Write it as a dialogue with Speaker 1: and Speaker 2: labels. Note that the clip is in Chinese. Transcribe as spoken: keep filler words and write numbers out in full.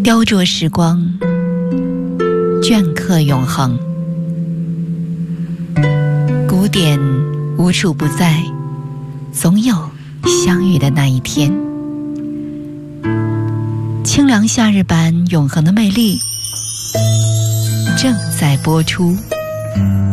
Speaker 1: 雕琢时光，镌刻永恒。古典无处不在，总有相遇的那一天。清凉夏日版《永恒的魅力》正在播出。